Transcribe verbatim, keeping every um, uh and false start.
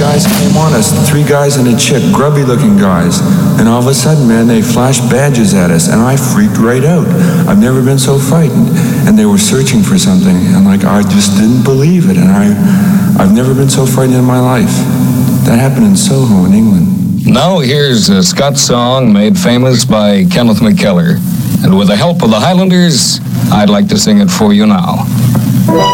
guys came on us, three guys and a chick, grubby-looking guys. And all of a sudden, man, they flashed badges at us, and I freaked right out. I've never been so frightened. And they were searching for something, and like, I just didn't believe it. And I, I've never been so frightened in my life. That happened in Soho in England. Now here's a Scots song made famous by Kenneth McKellar. And with the help of the Highlanders, I'd like to sing it for you now.